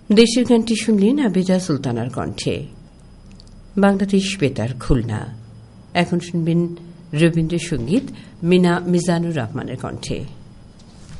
দেশের গানটি শুনলেন আবেদা সুলতানার কণ্ঠে। বাংলাদেশ বেতার খুলনা। এখন শুনবেন রবীন্দ্রসঙ্গীত মিজানুর রহমানের কণ্ঠে।